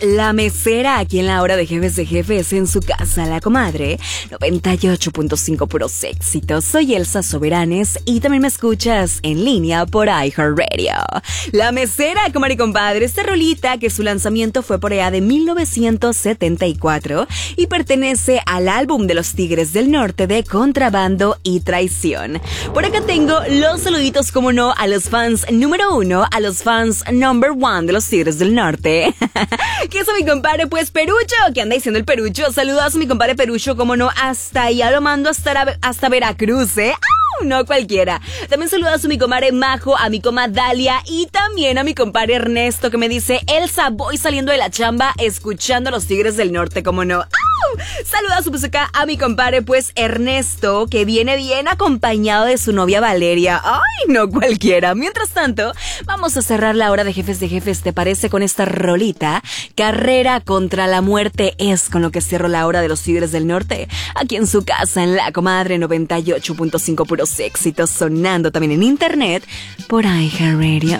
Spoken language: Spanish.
La Mesera, aquí en la hora de jefes en su casa, la comadre. 98.5 puros éxitos. Soy Elsa Soberanes y también me escuchas en línea por iHeartRadio. La Mesera, comadre y compadre, esta rolita que su lanzamiento fue por allá de 1974 y pertenece al álbum de los Tigres del Norte de Contrabando y Traición. Por acá tengo los saluditos, como no, a los fans número 1, a los fans number 1 de los Tigres del Norte. ¿Qué es mi compadre? Pues Perucho, ¿qué anda diciendo el Perucho? Saludos a mi compadre Perucho, como no, hasta allá lo mando hasta Veracruz, ¿eh? No cualquiera. También saludos a mi comadre Majo, a mi comadre Dalia y también a mi compadre Ernesto, que me dice: Elsa, voy saliendo de la chamba escuchando a los Tigres del Norte, como no. Saludos pues acá a mi compadre pues Ernesto, que viene bien acompañado de su novia Valeria. Ay, no cualquiera. Mientras tanto, vamos a cerrar la hora de jefes, ¿te parece? Con esta rolita. Carrera contra la muerte es con lo que cierro la hora de los Tigres del Norte. Aquí en su casa, en la comadre 98.5 puros éxitos, sonando también en internet por iHeartRadio.